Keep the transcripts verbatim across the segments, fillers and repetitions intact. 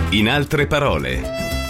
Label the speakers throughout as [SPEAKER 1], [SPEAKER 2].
[SPEAKER 1] In altre parole,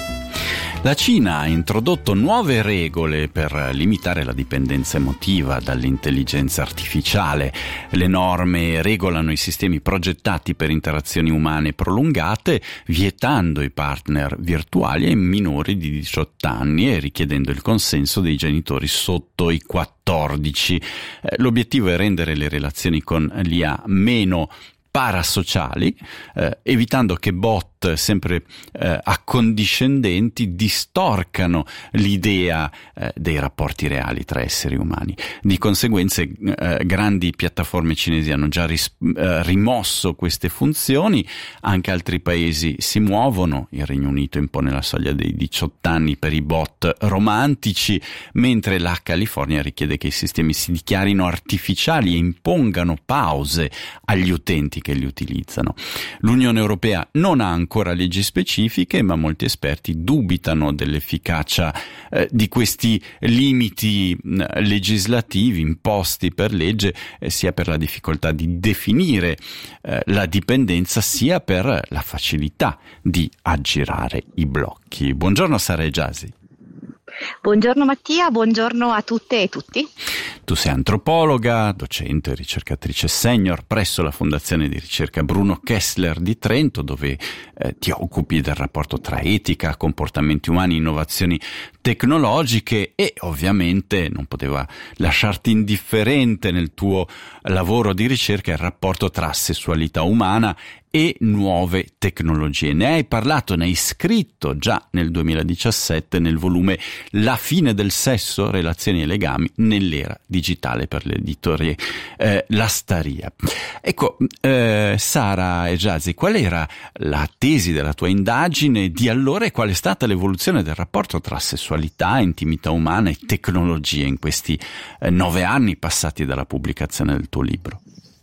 [SPEAKER 2] la Cina ha introdotto nuove regole per limitare la dipendenza emotiva dall'intelligenza artificiale. Le norme regolano i sistemi progettati per interazioni umane prolungate, vietando i partner virtuali ai minori di diciotto anni e richiedendo il consenso dei genitori sotto i quattordici. L'obiettivo è rendere le relazioni con l'I A meno parasociali, eh, evitando che bot sempre eh, accondiscendenti distorcano l'idea eh, dei rapporti reali tra esseri umani. Di conseguenza eh, grandi piattaforme cinesi hanno già ris- eh, rimosso queste funzioni, anche altri paesi si muovono. Il Regno Unito impone la soglia dei diciotto anni per i bot romantici, mentre la California richiede che i sistemi si dichiarino artificiali e impongano pause agli utenti che li utilizzano. L'Unione Europea non ha ancora leggi specifiche, ma molti esperti dubitano dell'efficacia eh, di questi limiti eh, legislativi imposti per legge, eh, sia per la difficoltà di definire eh, la dipendenza, sia per la facilità di aggirare i blocchi. Buongiorno Sara Ejasi.
[SPEAKER 3] Buongiorno Mattia, buongiorno a tutte e tutti.
[SPEAKER 2] Tu sei antropologa, docente e ricercatrice senior presso la Fondazione di ricerca Bruno Kessler di Trento, dove eh, ti occupi del rapporto tra etica, comportamenti umani e innovazioni tecnologiche, e ovviamente non poteva lasciarti indifferente nel tuo lavoro di ricerca il rapporto tra sessualità umana e nuove tecnologie. Ne hai parlato, ne hai scritto già nel duemiladiciassette nel volume La fine del sesso, relazioni e legami nell'era digitale, per l'editore eh, Lastaria. Ecco, eh, Sara Ejasi, qual era la tesi della tua indagine di allora e qual è stata l'evoluzione del rapporto tra sessualità, intimità umana e tecnologie in questi eh, nove anni passati dalla pubblicazione del tuo libro?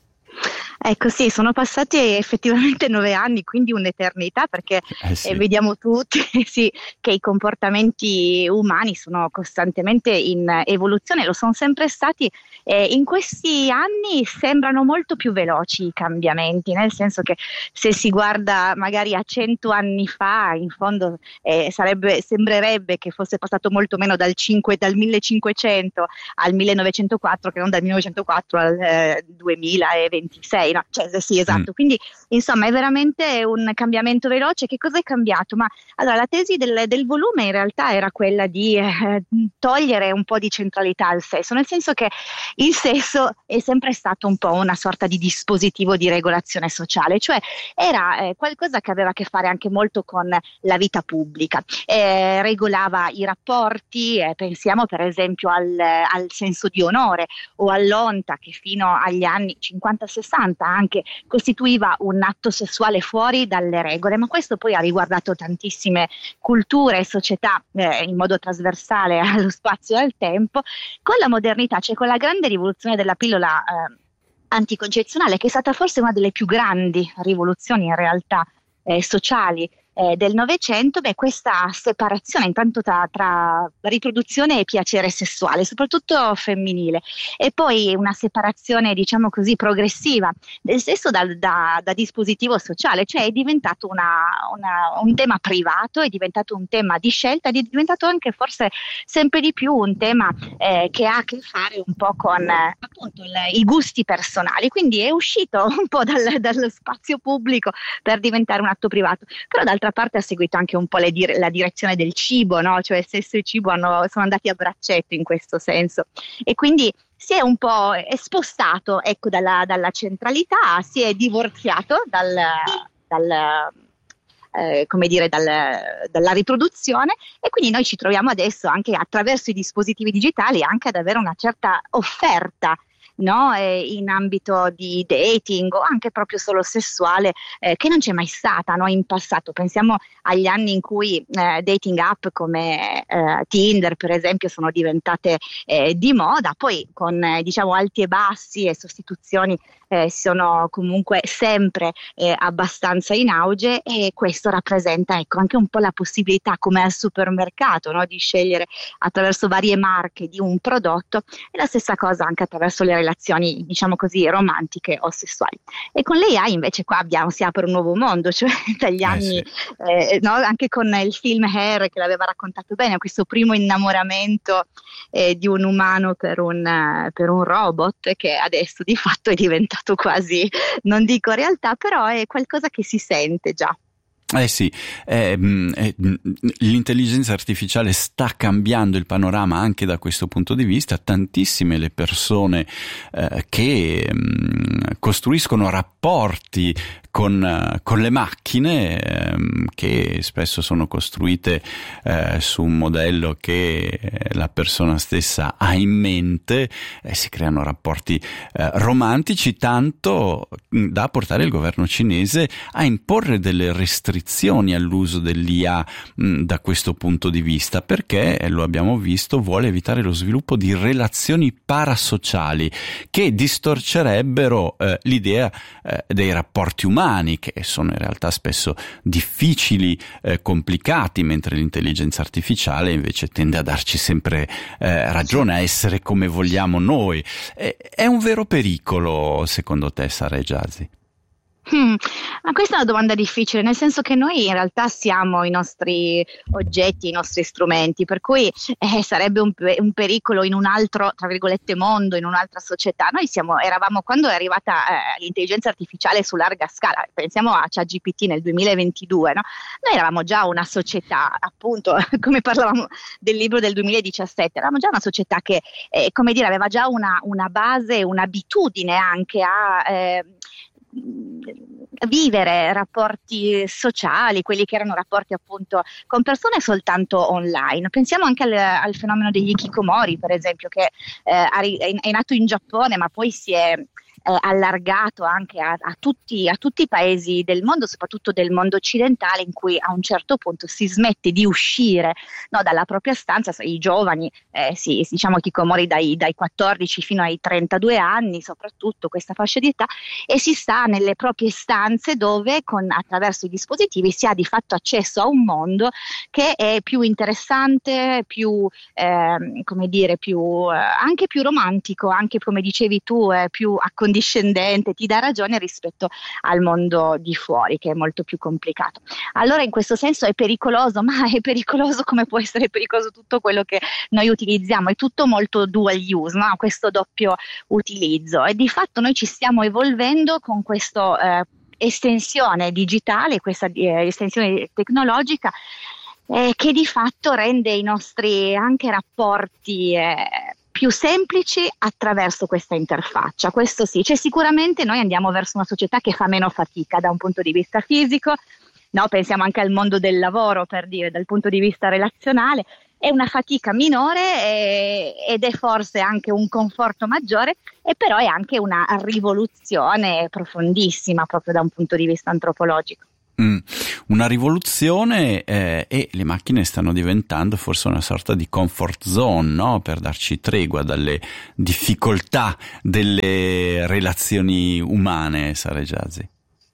[SPEAKER 3] Ecco, sì, sono passati effettivamente nove anni, quindi un'eternità, perché
[SPEAKER 2] eh sì.
[SPEAKER 3] eh, vediamo tutti sì, che i comportamenti umani sono costantemente in evoluzione, lo sono sempre stati. Eh, in questi anni sembrano molto più veloci i cambiamenti, nel senso che se si guarda magari a cento anni fa, in fondo eh, sarebbe, sembrerebbe che fosse passato molto meno dal, cinque, dal millecinquecento al millenovecentoquattro che non dal millenovecentoquattro al eh, duemilaventisei. No, cioè, sì, esatto. Mm. Quindi, insomma, è veramente un cambiamento veloce. Che cosa è cambiato? Ma allora, la tesi del, del volume in realtà era quella di eh, togliere un po' di centralità al sesso, nel senso che il sesso è sempre stato un po' una sorta di dispositivo di regolazione sociale, cioè era eh, qualcosa che aveva a che fare anche molto con la vita pubblica, eh, regolava i rapporti, eh, pensiamo per esempio al, al senso di onore o all'onta, che fino agli anni cinquanta sessanta anche costituiva un atto sessuale fuori dalle regole, ma questo poi ha riguardato tantissime culture e società eh, in modo trasversale allo spazio e al tempo. Con la modernità, cioè con la grande rivoluzione della pillola eh, anticoncezionale, che è stata forse una delle più grandi rivoluzioni in realtà eh, sociali Eh, del Novecento, beh, questa separazione intanto tra, tra riproduzione e piacere sessuale, soprattutto femminile, e poi una separazione, diciamo così, progressiva del sesso da, da, da dispositivo sociale, cioè è diventato una, una, un tema privato, è diventato un tema di scelta, è diventato anche forse sempre di più un tema eh, che ha a che fare un po' con eh, appunto il, i gusti personali, quindi è uscito un po' dal, dallo spazio pubblico per diventare un atto privato. Però d'altra parte ha seguito anche un po' le dire- la direzione del cibo, no? Cioè sesso e cibo hanno, sono andati a braccetto in questo senso, e quindi si è un po' è spostato, ecco, dalla, dalla centralità, si è divorziato dal, dal eh, come dire, dal, dalla riproduzione, e quindi noi ci troviamo adesso anche attraverso i dispositivi digitali anche ad avere una certa offerta, no? eh, in ambito di dating o anche proprio solo sessuale, eh, che non c'è mai stata, no? In passato. Pensiamo agli anni in cui eh, dating app come eh, Tinder per esempio sono diventate eh, di moda, poi con eh, diciamo alti e bassi e sostituzioni eh, sono comunque sempre eh, abbastanza in auge, e questo rappresenta, ecco, anche un po' la possibilità, come al supermercato, no? Di scegliere attraverso varie marche di un prodotto, e la stessa cosa anche attraverso le relazioni, diciamo così, romantiche o sessuali. E con l'A I invece qua abbiamo, si apre un nuovo mondo, cioè dagli
[SPEAKER 2] Eh
[SPEAKER 3] anni,
[SPEAKER 2] sì.
[SPEAKER 3] eh, no? Anche con il film Hair che l'aveva raccontato bene, questo primo innamoramento eh, di un umano per un, eh, per un robot, che adesso di fatto è diventato quasi, non dico realtà, però è qualcosa che si sente già.
[SPEAKER 2] Eh sì, eh, eh, l'intelligenza artificiale sta cambiando il panorama anche da questo punto di vista. Tantissime le persone eh, che mh, costruiscono rapporti con, con le macchine ehm, che spesso sono costruite eh, su un modello che la persona stessa ha in mente, e si creano rapporti eh, romantici, tanto da portare il governo cinese a imporre delle restrizioni all'uso dell'I A mh, da questo punto di vista, perché, lo abbiamo visto, vuole evitare lo sviluppo di relazioni parasociali che distorcerebbero eh, l'idea eh, dei rapporti umani, che sono in realtà spesso difficili, eh, complicati, mentre l'intelligenza artificiale invece tende a darci sempre eh, ragione, a essere come vogliamo noi. Eh, è un vero pericolo, secondo te, Sara Ejazi?
[SPEAKER 3] Hmm, ma questa è una domanda difficile, nel senso che noi in realtà siamo i nostri oggetti, i nostri strumenti, per cui eh, sarebbe un, pe- un pericolo in un altro, tra virgolette, mondo, in un'altra società. Noi siamo, eravamo, quando è arrivata eh, l'intelligenza artificiale su larga scala, pensiamo a ChatGPT nel duemilaventidue, no? Noi eravamo già una società, appunto, come parlavamo del libro del duemiladiciassette, eravamo già una società che, eh, come dire, aveva già una, una base, un'abitudine anche a... Eh, vivere rapporti sociali, quelli che erano rapporti appunto con persone soltanto online. Pensiamo anche al, al fenomeno degli hikikomori, per esempio, che eh, è, è nato in Giappone ma poi si è eh, allargato anche a, a, tutti, a tutti i paesi del mondo, soprattutto del mondo occidentale, in cui a un certo punto si smette di uscire, no, dalla propria stanza. I giovani, eh, sì, diciamo hikikomori dai, dai quattordici fino ai trentadue anni, soprattutto questa fascia di età, e si sta nelle proprie stanze dove con, attraverso i dispositivi si ha di fatto accesso a un mondo che è più interessante, più eh, come dire, più, eh, anche più romantico, anche come dicevi tu, eh, più accondiscendente, ti dà ragione rispetto al mondo di fuori, che è molto più complicato. Allora in questo senso è pericoloso, ma è pericoloso come può essere pericoloso tutto quello che noi utilizziamo, è tutto molto dual use, no? Questo doppio utilizzo, e di fatto noi ci stiamo evolvendo con questo eh, estensione digitale, questa eh, estensione tecnologica eh, che di fatto rende i nostri anche rapporti eh, più semplici attraverso questa interfaccia. Questo sì, cioè sicuramente noi andiamo verso una società che fa meno fatica da un punto di vista fisico, no? Pensiamo anche al mondo del lavoro, per dire, dal punto di vista relazionale, è una fatica minore e, ed è forse anche un conforto maggiore, e però è anche una rivoluzione profondissima proprio da un punto di vista antropologico.
[SPEAKER 2] Mm, una rivoluzione eh, e le macchine stanno diventando forse una sorta di comfort zone, no? Per darci tregua dalle difficoltà delle relazioni umane, Sara Ejazi.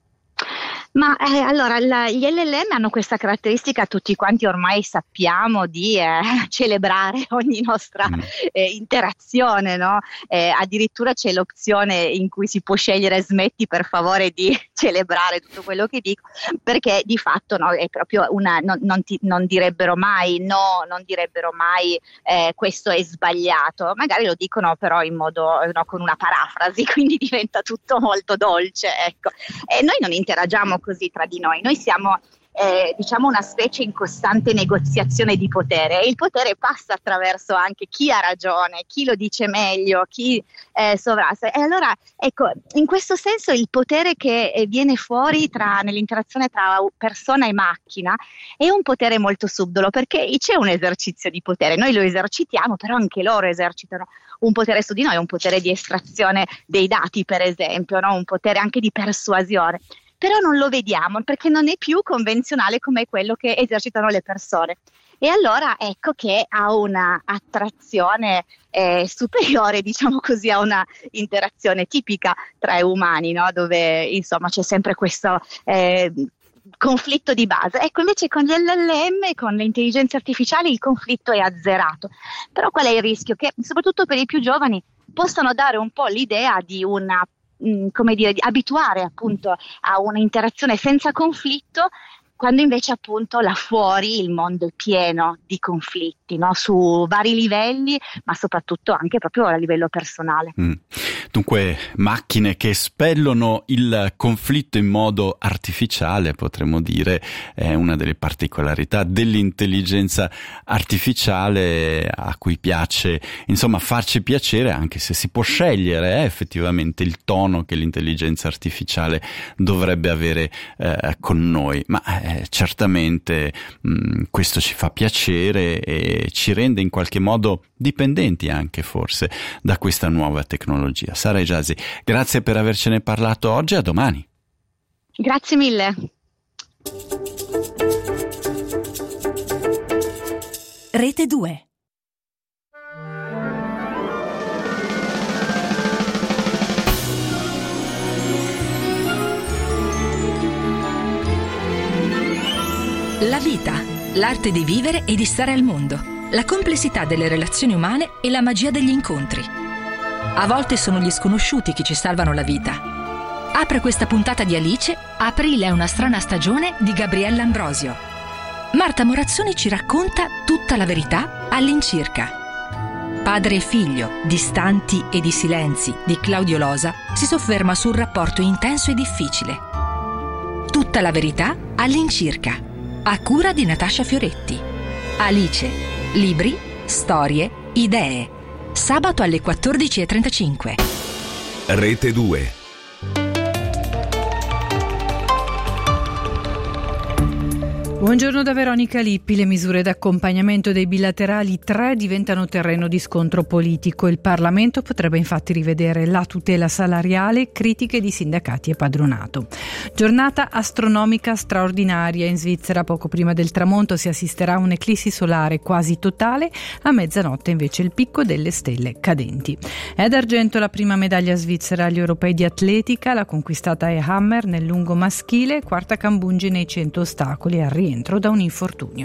[SPEAKER 3] Ma eh, allora la, gli L L M hanno questa caratteristica, tutti quanti ormai sappiamo, di eh, celebrare ogni nostra mm. eh, interazione, no? Eh, addirittura c'è l'opzione in cui si può scegliere smetti per favore di celebrare tutto quello che dico, perché di fatto, no, è proprio una, non, non, ti, non direbbero mai no, non direbbero mai eh, questo è sbagliato, magari lo dicono però in modo, no, con una parafrasi, quindi diventa tutto molto dolce, ecco. E noi non interagiamo così tra di noi, noi siamo eh, diciamo una specie in costante negoziazione di potere, e il potere passa attraverso anche chi ha ragione, chi lo dice meglio, chi eh, sovrasta. E allora ecco, in questo senso il potere che eh, viene fuori tra, nell'interazione tra persona e macchina è un potere molto subdolo, perché c'è un esercizio di potere, noi lo esercitiamo, però anche loro esercitano un potere su di noi, un potere di estrazione dei dati, per esempio, no? Un potere anche di persuasione. Però non lo vediamo perché non è più convenzionale come quello che esercitano le persone. E allora ecco che ha una attrazione eh, superiore, diciamo così, a una interazione tipica tra umani, no? Dove insomma c'è sempre questo eh, conflitto di base. Ecco, invece con gli L L M, con le intelligenze artificiali, il conflitto è azzerato. Però qual è il rischio? Che soprattutto per i più giovani possano dare un po' l'idea di una, mh, come dire, di abituare appunto a un'interazione senza conflitto, quando invece appunto là fuori il mondo è pieno di conflitti, no? Su vari livelli, ma soprattutto anche proprio a livello personale.
[SPEAKER 2] Mm. Dunque, macchine che espellono il conflitto in modo artificiale, potremmo dire, è una delle particolarità dell'intelligenza artificiale, a cui piace, insomma, farci piacere, anche se si può scegliere eh, effettivamente il tono che l'intelligenza artificiale dovrebbe avere eh, con noi. Ma eh, certamente mh, questo ci fa piacere e ci rende in qualche modo dipendenti anche forse da questa nuova tecnologia. Sara Hijazi, grazie per avercene parlato oggi, a domani.
[SPEAKER 3] Grazie mille.
[SPEAKER 1] Rete due. La vita, l'arte di vivere e di stare al mondo, la complessità delle relazioni umane e la magia degli incontri. A volte sono gli sconosciuti che ci salvano la vita. Apre questa puntata di Alice, Aprile è una strana stagione di Gabriella Ambrosio. Marta Morazzoni ci racconta tutta la verità all'incirca. Padre e figlio, distanti e di silenzi, di Claudio Losa, si sofferma su un rapporto intenso e difficile. Tutta la verità all'incirca, a cura di Natascia Fioretti. Alice, libri, storie, idee. Sabato alle quattordici e trentacinque.
[SPEAKER 4] Rete due.
[SPEAKER 5] Buongiorno da Veronica Lippi. Le misure d'accompagnamento dei bilaterali tre diventano terreno di scontro politico. Il Parlamento potrebbe infatti rivedere la tutela salariale, critiche di sindacati e padronato. Giornata astronomica straordinaria. In Svizzera poco prima del tramonto si assisterà a un'eclissi solare quasi totale, a mezzanotte invece il picco delle stelle cadenti. È d'argento la prima medaglia svizzera agli europei di atletica, l'ha conquistata è Hammer nel lungo maschile, quarta Cambungi nei cento ostacoli al rientro da un infortunio.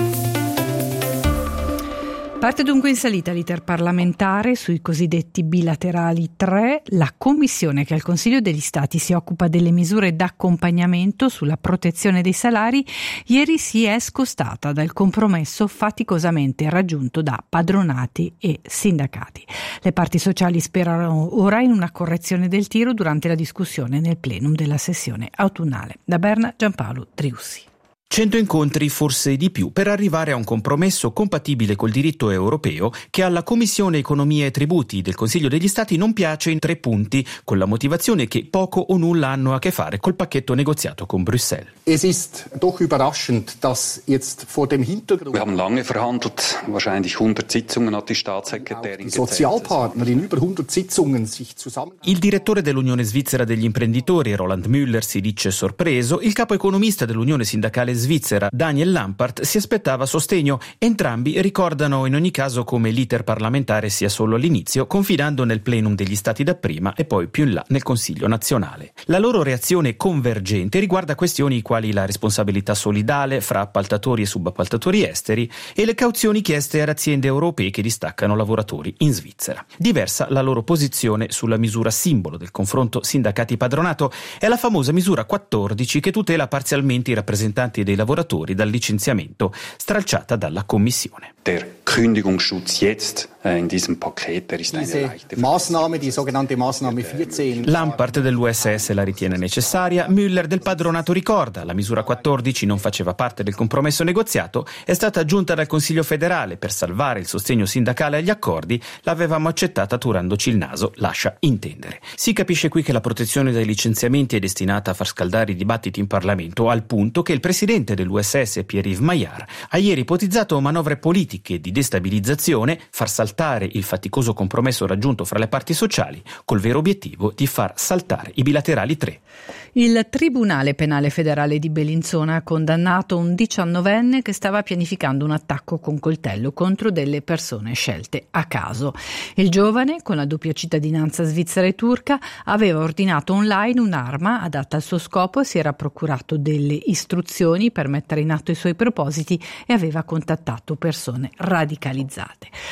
[SPEAKER 5] Parte dunque in salita l'iter parlamentare sui cosiddetti bilaterali tre. La commissione che al Consiglio degli Stati si occupa delle misure d'accompagnamento sulla protezione dei salari ieri si è scostata dal compromesso faticosamente raggiunto da padronati e sindacati. Le parti sociali sperano ora in una correzione del tiro durante la discussione nel plenum della sessione autunnale. Da Berna, Giampaolo Driussi.
[SPEAKER 6] Cento incontri, forse di più, per arrivare a un compromesso compatibile col diritto europeo che alla Commissione Economia e Tributi del Consiglio degli Stati non piace in tre punti, con la motivazione che poco o nulla hanno a che fare col pacchetto negoziato con Bruxelles.
[SPEAKER 7] Es ist doch überraschend, dass jetzt vor dem Hintergrund.
[SPEAKER 8] Wir haben lange verhandelt, wahrscheinlich hundert Sitzungen hat die Staatssekretärin
[SPEAKER 7] gezählt. Sozialpartner in über hundert Sitzungen sich zusammen.
[SPEAKER 6] Il direttore dell'Unione Svizzera degli Imprenditori, Roland Müller, si dice sorpreso. Il capo economista dell'Unione Sindacale Svizzera, Daniel Lampart, si aspettava sostegno. Entrambi ricordano in ogni caso come l'iter parlamentare sia solo all'inizio, confidando nel plenum degli Stati dapprima e poi più in là nel Consiglio nazionale. La loro reazione convergente riguarda questioni quali la responsabilità solidale fra appaltatori e subappaltatori esteri e le cauzioni chieste ad aziende europee che distaccano lavoratori in Svizzera. Diversa la loro posizione sulla misura simbolo del confronto sindacati-padronato è la famosa misura quattordici che tutela parzialmente i rappresentanti dei lavoratori dal licenziamento, stralciata dalla Commissione.
[SPEAKER 8] Der Kündigungsschutz jetzt in diesem Paket, der ist eine leichte
[SPEAKER 7] Maßnahme, die sogenannte Maßnahme vierzehn.
[SPEAKER 6] Lampart dell'U S S la ritiene necessaria, Müller del padronato ricorda la misura quattordici non faceva parte del compromesso negoziato, è stata aggiunta dal Consiglio federale per salvare il sostegno sindacale agli accordi, l'avevamo accettata turandoci il naso, lascia intendere. Si capisce qui che la protezione dai licenziamenti è destinata a far scaldare i dibattiti in Parlamento, al punto che il presidente dell'U S S Pierre-Yves Maillard ha ieri ipotizzato manovre politiche di destabilizzazione, far saltare il faticoso compromesso raggiunto fra le parti sociali, col vero obiettivo di far saltare i bilaterali tre.
[SPEAKER 5] Il Tribunale Penale Federale di Bellinzona ha condannato un diciannovenne che stava pianificando un attacco con coltello contro delle persone scelte a caso. Il giovane, con la doppia cittadinanza svizzera e turca, aveva ordinato online un'arma adatta al suo scopo, si era procurato delle istruzioni per mettere in atto i suoi propositi e aveva contattato persone radicalizzate. Parte dei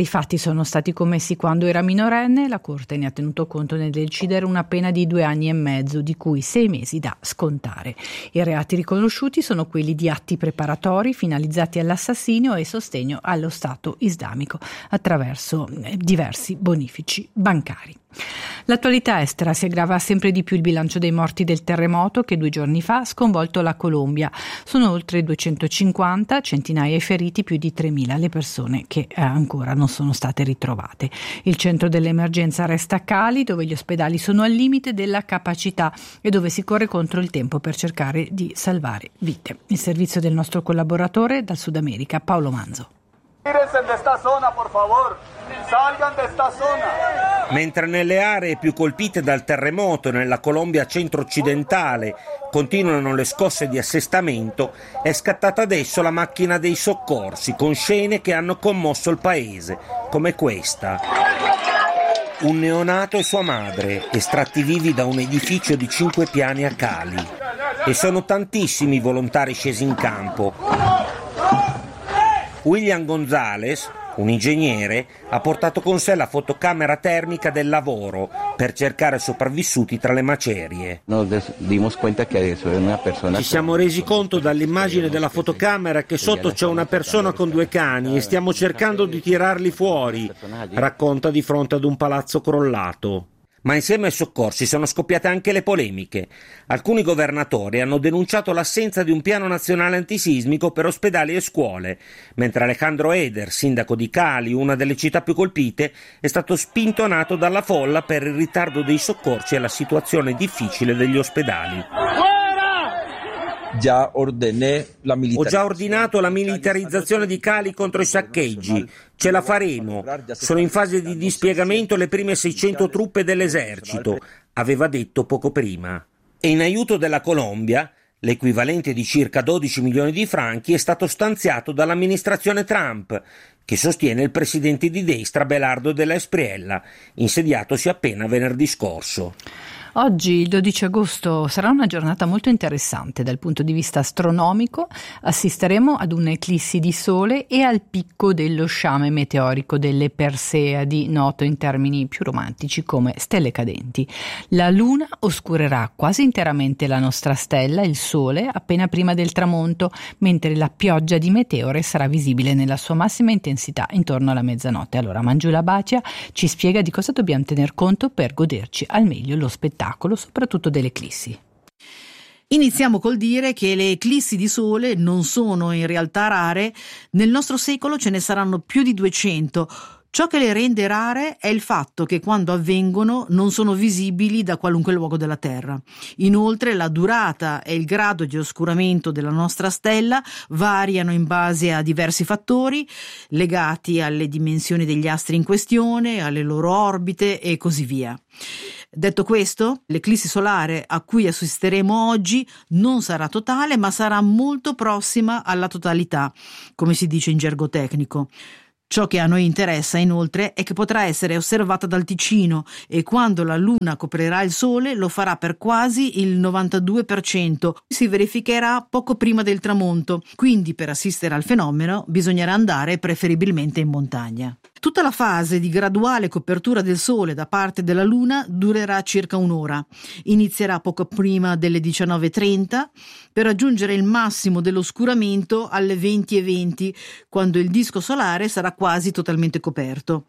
[SPEAKER 5] I fatti sono stati commessi quando era minorenne, la Corte ne ha tenuto conto nel decidere una pena di due anni e mezzo, di cui sei mesi da scontare. I reati riconosciuti sono quelli di atti preparatori finalizzati all'assassinio e sostegno allo Stato islamico attraverso diversi bonifici bancari. L'attualità estera: si aggrava sempre di più il bilancio dei morti del terremoto che due giorni fa ha sconvolto la Colombia. Sono oltre duecentocinquanta, centinaia i feriti, più di tremila le persone che eh, ancora non sono state ritrovate. Il centro dell'emergenza resta a Cali, dove gli ospedali sono al limite della capacità e dove si corre contro il tempo per cercare di salvare vite. Il servizio del nostro collaboratore dal Sud America, Paolo Manzo.
[SPEAKER 9] Mentre nelle aree più colpite dal terremoto, nella Colombia centro-occidentale, continuano le scosse di assestamento, è scattata adesso la macchina dei soccorsi, con scene che hanno commosso il paese, come questa. Un neonato e sua madre, estratti vivi da un edificio di cinque piani a Cali. E sono tantissimi i volontari scesi in campo. William Gonzalez, un ingegnere, ha portato con sé la fotocamera termica del lavoro per cercare sopravvissuti tra le macerie. Ci siamo resi conto dall'immagine della fotocamera che sotto c'è una persona con due cani e stiamo cercando di tirarli fuori, racconta di fronte ad un palazzo crollato. Ma insieme ai soccorsi sono scoppiate anche le polemiche. Alcuni governatori hanno denunciato l'assenza di un piano nazionale antisismico per ospedali e scuole, mentre Alejandro Eder, sindaco di Cali, una delle città più colpite, è stato spintonato dalla folla per il ritardo dei soccorsi e la situazione difficile degli ospedali.
[SPEAKER 10] Già ordine la
[SPEAKER 9] Ho già ordinato la militarizzazione di Cali contro i saccheggi. Ce la faremo. Sono in fase di dispiegamento le prime seicento truppe dell'esercito, aveva detto poco prima. E in aiuto della Colombia, l'equivalente di circa dodici milioni di franchi, è stato stanziato dall'amministrazione Trump, che sostiene il presidente di destra Belardo della Espriella, insediatosi appena venerdì scorso.
[SPEAKER 5] Oggi, il dodici agosto, sarà una giornata molto interessante dal punto di vista astronomico. Assisteremo ad un'eclissi di sole e al picco dello sciame meteorico delle Perseiadi, noto in termini più romantici come stelle cadenti. La luna oscurerà quasi interamente la nostra stella, il sole, appena prima del tramonto, mentre la pioggia di meteore sarà visibile nella sua massima intensità intorno alla mezzanotte. Allora, Mangiula Bacia ci spiega di cosa dobbiamo tener conto per goderci al meglio lo spettacolo, soprattutto delle eclissi.
[SPEAKER 11] Iniziamo col dire che le eclissi di sole non sono in realtà rare. Nel nostro secolo ce ne saranno più di duecento. Ciò che le rende rare è il fatto che quando avvengono non sono visibili da qualunque luogo della Terra. Inoltre la durata e il grado di oscuramento della nostra stella variano in base a diversi fattori legati alle dimensioni degli astri in questione, alle loro orbite e così via. Detto questo, l'eclissi solare a cui assisteremo oggi non sarà totale, ma sarà molto prossima alla totalità, come si dice in gergo tecnico. Ciò che a noi interessa inoltre è che potrà essere osservata dal Ticino e quando la luna coprirà il sole lo farà per quasi il novantadue per cento. Si verificherà poco prima del tramonto, quindi per assistere al fenomeno bisognerà andare preferibilmente in montagna. Tutta la fase di graduale copertura del sole da parte della luna durerà circa un'ora. Inizierà poco prima delle diciannove e trenta per raggiungere il massimo dell'oscuramento alle venti e venti, quando il disco solare sarà quasi totalmente coperto.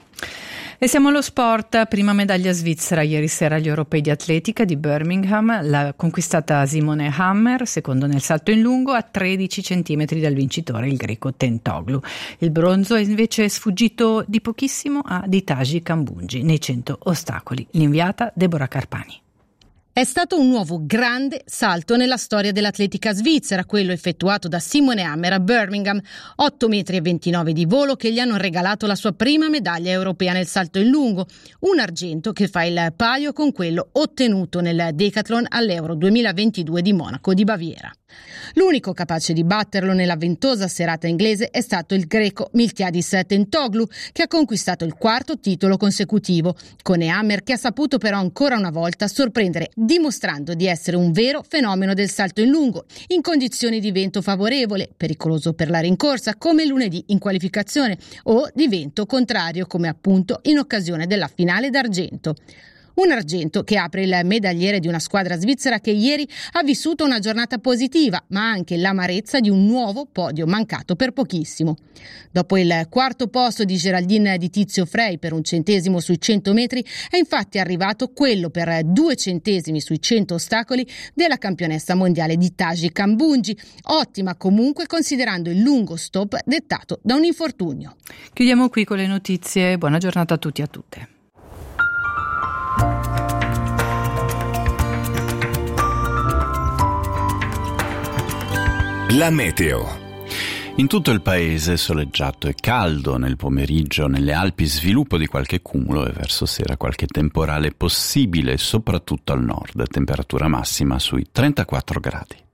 [SPEAKER 5] E siamo allo sport. Prima medaglia svizzera ieri sera agli europei di atletica di Birmingham, l'ha conquistata Simone Hammer, secondo nel salto in lungo, a tredici centimetri dal vincitore, il greco Tentoglu. Il bronzo è invece sfuggito di pochissimo a Ditaji Kambunji nei cento ostacoli. L'inviata Deborah Carpani.
[SPEAKER 12] È stato un nuovo grande salto nella storia dell'atletica svizzera, quello effettuato da Simone Hammer a Birmingham, otto metri e ventinove di volo che gli hanno regalato la sua prima medaglia europea nel salto in lungo, un argento che fa il paio con quello ottenuto nel decathlon all'Euro duemilaventidue di Monaco di Baviera. L'unico capace di batterlo nella ventosa serata inglese è stato il greco Miltiadis Tentoglu, che ha conquistato il quarto titolo consecutivo, con Nehammer che ha saputo però ancora una volta sorprendere, dimostrando di essere un vero fenomeno del salto in lungo, in condizioni di vento favorevole, pericoloso per la rincorsa come lunedì in qualificazione, o di vento contrario come appunto in occasione della finale d'argento. Un argento che apre il medagliere di una squadra svizzera che ieri ha vissuto una giornata positiva, ma anche l'amarezza di un nuovo podio mancato per pochissimo. Dopo il quarto posto di Geraldine di Tizio Frey per un centesimo sui cento metri, è infatti arrivato quello per due centesimi sui cento ostacoli della campionessa mondiale di Taji Kambunji, ottima comunque considerando il lungo stop dettato da un infortunio.
[SPEAKER 5] Chiudiamo qui con le notizie. Buona giornata a tutti e a tutte.
[SPEAKER 4] La meteo.
[SPEAKER 2] In tutto il paese soleggiato e caldo, nel pomeriggio nelle Alpi sviluppo di qualche cumulo e verso sera qualche temporale possibile, soprattutto al nord, temperatura massima sui trentaquattro gradi.